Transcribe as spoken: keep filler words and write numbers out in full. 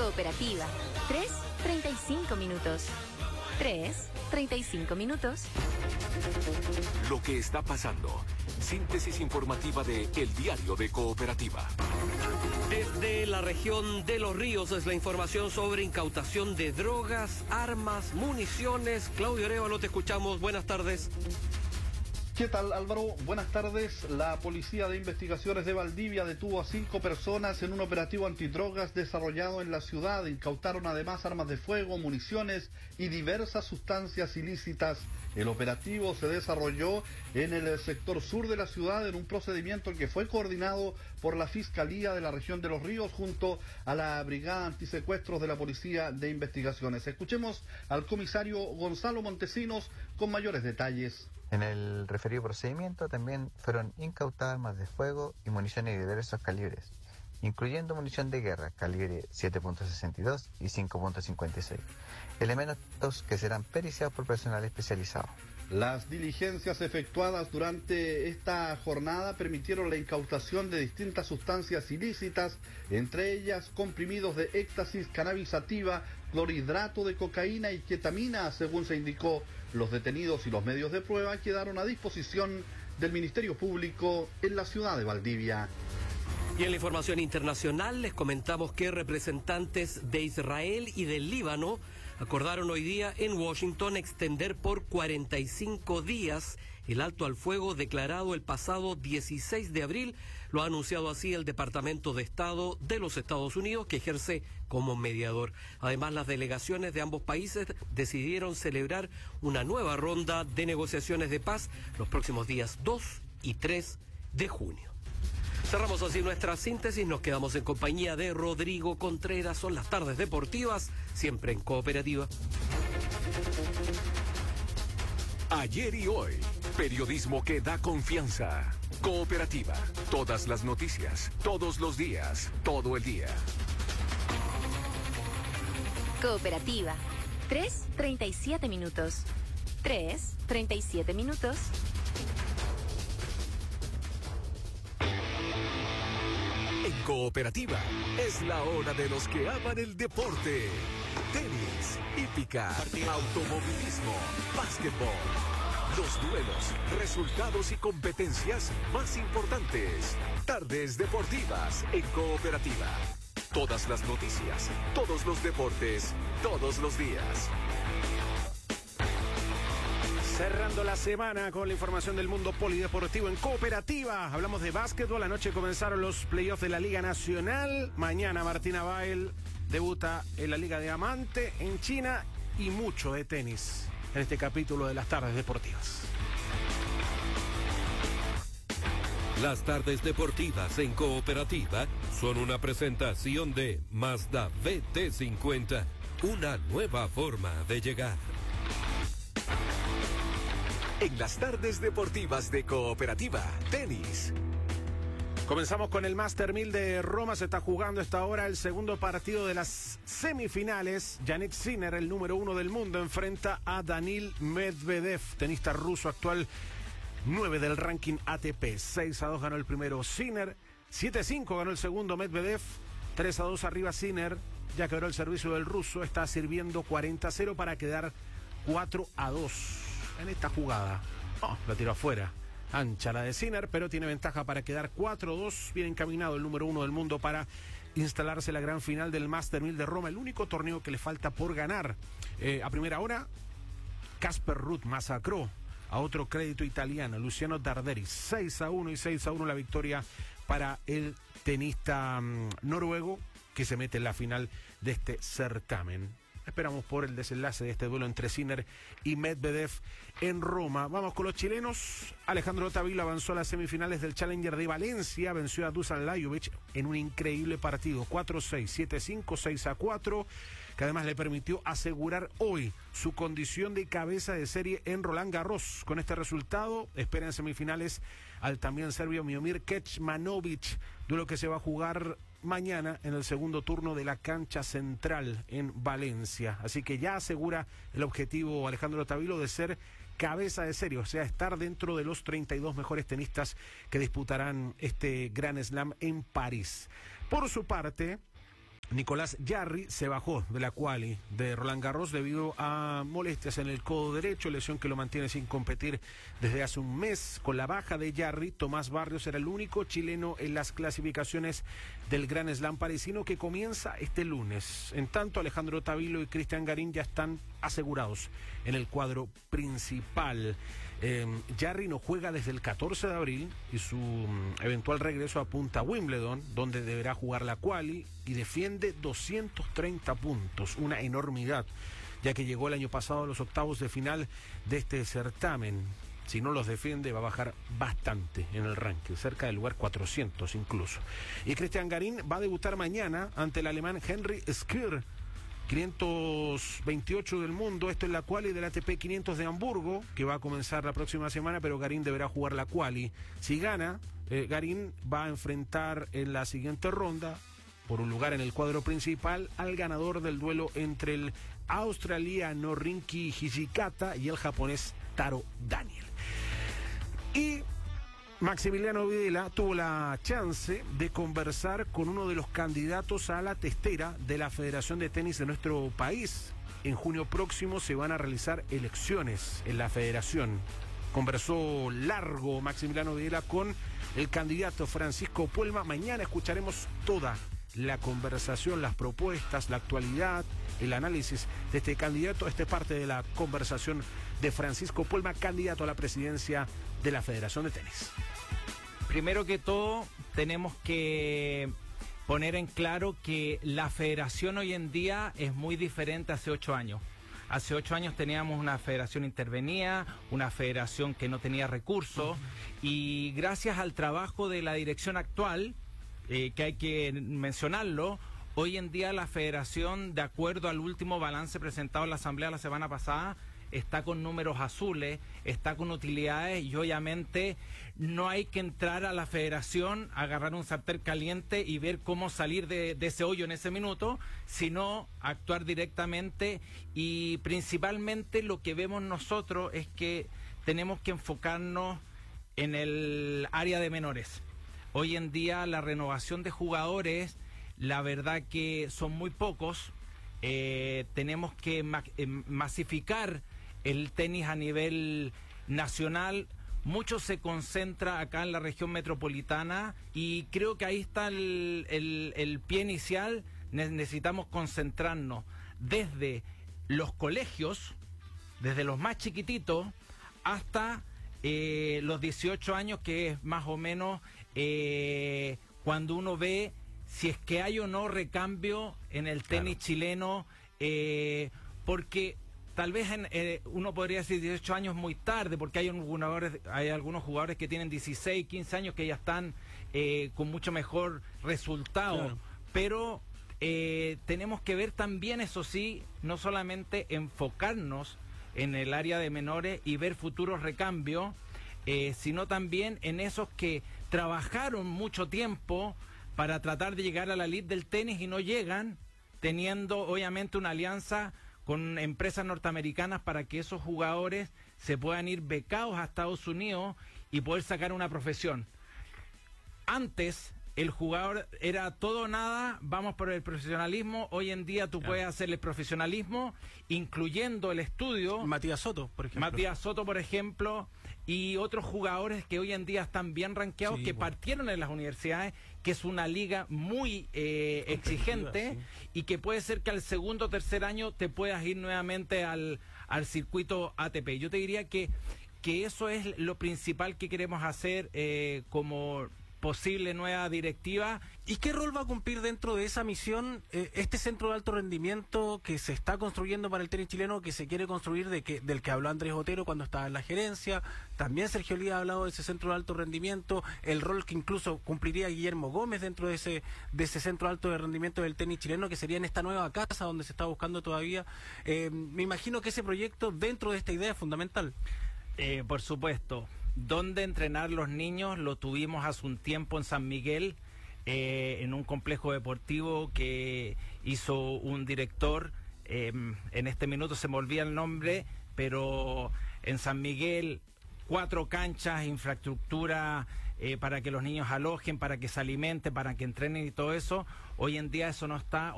Cooperativa, tres, treinta y cinco minutos. tres, treinta y cinco minutos. Lo que está pasando. Síntesis informativa de El Diario de Cooperativa. Desde la región de Los Ríos es la información sobre incautación de drogas, armas, municiones. Claudio Arévalo, te escuchamos. Buenas tardes. ¿Qué tal, Álvaro? Buenas tardes. La Policía de Investigaciones de Valdivia detuvo a cinco personas en un operativo antidrogas desarrollado en la ciudad. Incautaron además armas de fuego, municiones y diversas sustancias ilícitas. El operativo se desarrolló en el sector sur de la ciudad en un procedimiento que fue coordinado por la Fiscalía de la región de Los Ríos junto a la Brigada Antisecuestros de la Policía de Investigaciones. Escuchemos al comisario Gonzalo Montesinos con mayores detalles. En el referido procedimiento también fueron incautadas armas de fuego y municiones de diversos calibres, incluyendo munición de guerra calibre siete punto sesenta y dos y cinco punto cincuenta y seis, elementos que serán periciados por personal especializado. Las diligencias efectuadas durante esta jornada permitieron la incautación de distintas sustancias ilícitas, entre ellas comprimidos de éxtasis, cannabis sativa, clorhidrato de cocaína y ketamina, según se indicó. Los detenidos y los medios de prueba quedaron a disposición del Ministerio Público en la ciudad de Valdivia. Y en la información internacional les comentamos que representantes de Israel y del Líbano acordaron hoy día en Washington extender por cuarenta y cinco días el alto al fuego declarado el pasado dieciséis de abril. Lo ha anunciado así el Departamento de Estado de los Estados Unidos, que ejerce como mediador. Además, las delegaciones de ambos países decidieron celebrar una nueva ronda de negociaciones de paz los próximos días dos y tres de junio. Cerramos así nuestra síntesis, nos quedamos en compañía de Rodrigo Contreras. Son las tardes deportivas, siempre en Cooperativa. Ayer y hoy, periodismo que da confianza. Cooperativa, todas las noticias, todos los días, todo el día. Cooperativa, tres, treinta y siete minutos. tres, treinta y siete minutos. En Cooperativa, es la hora de los que aman el deporte. Tenis, hípica, automovilismo, básquetbol. Los duelos, resultados y competencias más importantes. Tardes deportivas en Cooperativa. Todas las noticias, todos los deportes, todos los días. Cerrando la semana con la información del mundo polideportivo en Cooperativa. Hablamos de básquetbol. Anoche comenzaron los playoffs de la Liga Nacional. Mañana Martina Bael debuta en la Liga Diamante en China. Y mucho de tenis en este capítulo de las tardes deportivas. Las tardes deportivas en Cooperativa son una presentación de Mazda B T cincuenta. Una nueva forma de llegar. En las tardes deportivas de Cooperativa, tenis. Comenzamos con el Master mil de Roma. Se está jugando a esta hora el segundo partido de las semifinales. Jannik Sinner, el número uno del mundo, enfrenta a Danil Medvedev, tenista ruso actual nueve del ranking A T P. seis a dos ganó el primero Sinner, siete a cinco ganó el segundo Medvedev, tres a dos arriba Sinner. Ya quebró el servicio del ruso, está sirviendo cuarenta a cero para quedar cuatro a dos. En esta jugada, oh, la tiró afuera, ancha la de Sinner, pero tiene ventaja para quedar cuatro a dos, bien encaminado el número uno del mundo para instalarse en la gran final del Master mil de Roma, el único torneo que le falta por ganar. Eh, a primera hora, Casper Ruud masacró a otro crédito italiano, Luciano Darderi, seis a uno y seis a uno la victoria para el tenista um, noruego, que se mete en la final de este certamen. Esperamos por el desenlace de este duelo entre Sinner y Medvedev en Roma. Vamos con los chilenos. Alejandro Tavilo avanzó a las semifinales del Challenger de Valencia. Venció a Dusan Lajovic en un increíble partido. cuatro a seis, siete a cinco, seis a cuatro. Que además le permitió asegurar hoy su condición de cabeza de serie en Roland Garros. Con este resultado, espera en semifinales al también serbio Miomir Kecmanovic. Duelo que se va a jugar mañana en el segundo turno de la cancha central en Valencia. Así que ya asegura el objetivo Alejandro Tavilo de ser cabeza de serie, o sea, estar dentro de los treinta y dos mejores tenistas que disputarán este Grand Slam en París. Por su parte, Nicolás Jarry se bajó de la quali de Roland Garros debido a molestias en el codo derecho, lesión que lo mantiene sin competir desde hace un mes. Con la baja de Jarry, Tomás Barrios era el único chileno en las clasificaciones del Grand Slam parisino que comienza este lunes. En tanto, Alejandro Tavilo y Cristian Garín ya están asegurados en el cuadro principal. Eh, Jarry no juega desde el catorce de abril y su um, eventual regreso apunta a Wimbledon, donde deberá jugar la quali y defiende doscientos treinta puntos, una enormidad, ya que llegó el año pasado a los octavos de final de este certamen. Si no los defiende va a bajar bastante en el ranking, cerca del lugar cuatrocientos incluso. Y Cristian Garín va a debutar mañana ante el alemán Henry Skir, quinientos veintiocho del mundo, esto es la quali del A T P quinientos de Hamburgo, que va a comenzar la próxima semana, pero Garín deberá jugar la quali. Si gana, eh, Garín va a enfrentar en la siguiente ronda, por un lugar en el cuadro principal, al ganador del duelo entre el australiano Rinky Hijikata y el japonés Taro Daniel. Y Maximiliano Videla tuvo la chance de conversar con uno de los candidatos a la testera de la Federación de Tenis de nuestro país. En junio próximo se van a realizar elecciones en la federación. Conversó largo Maximiliano Videla con el candidato Francisco Puelma. Mañana escucharemos toda la conversación, las propuestas, la actualidad, el análisis de este candidato. Esta es parte de la conversación de Francisco Puelma, candidato a la presidencia de la Federación de Tenis. Primero que todo, tenemos que poner en claro que la federación hoy en día es muy diferente hace ocho años. Hace ocho años teníamos una federación intervenida, una federación que no tenía recursos, uh-huh. y gracias al trabajo de la dirección actual, eh, que hay que mencionarlo, hoy en día la federación, de acuerdo al último balance presentado en la asamblea la semana pasada, está con números azules, está con utilidades y obviamente no hay que entrar a la federación, agarrar un sartén caliente y ver cómo salir de, de ese hoyo en ese minuto, sino actuar directamente, y principalmente lo que vemos nosotros es que tenemos que enfocarnos en el área de menores. Hoy en día la renovación de jugadores, la verdad que son muy pocos, eh, tenemos que ma- eh, masificar el tenis a nivel nacional. Mucho se concentra acá en la región metropolitana y creo que ahí está el, el, el pie inicial. Ne- necesitamos concentrarnos desde los colegios, desde los más chiquititos hasta eh, los dieciocho años, que es más o menos eh, cuando uno ve si es que hay o no recambio en el tenis claro. chileno, eh, porque tal vez en, eh, uno podría decir dieciocho años muy tarde, porque hay, un jugadores, hay algunos jugadores que tienen dieciséis, quince años que ya están eh, con mucho mejor resultado. Claro. Pero eh, tenemos que ver también, eso sí, no solamente enfocarnos en el área de menores y ver futuros recambios, eh, sino también en esos que trabajaron mucho tiempo para tratar de llegar a la elite del tenis y no llegan, teniendo obviamente una alianza con empresas norteamericanas para que esos jugadores se puedan ir becados a Estados Unidos y poder sacar una profesión. Antes el jugador era todo o nada, vamos por el profesionalismo. Hoy en día tú claro. puedes hacer el profesionalismo, incluyendo el estudio. Matías Soto, por ejemplo. Matías Soto, por ejemplo, y otros jugadores que hoy en día están bien rankeados, sí, que bueno. partieron en las universidades, que es una liga muy eh, exigente, sí. y que puede ser que al segundo o tercer año te puedas ir nuevamente al, al circuito A T P. Yo te diría que, que eso es lo principal que queremos hacer eh, como posible nueva directiva. ¿Y qué rol va a cumplir dentro de esa misión eh, este centro de alto rendimiento que se está construyendo para el tenis chileno, que se quiere construir, de que del que habló Andrés Otero cuando estaba en la gerencia? También Sergio Lía ha hablado de ese centro de alto rendimiento, el rol que incluso cumpliría Guillermo Gómez dentro de ese de ese centro de alto de rendimiento del tenis chileno, que sería en esta nueva casa donde se está buscando todavía. Eh, me imagino que ese proyecto dentro de esta idea es fundamental. Eh, por supuesto. ¿Dónde entrenar los niños? Lo tuvimos hace un tiempo en San Miguel, eh, en un complejo deportivo que hizo un director, eh, en este minuto se me olvida el nombre, pero en San Miguel, cuatro canchas, infraestructura eh, para que los niños alojen, para que se alimenten, para que entrenen y todo eso. Hoy en día eso no está.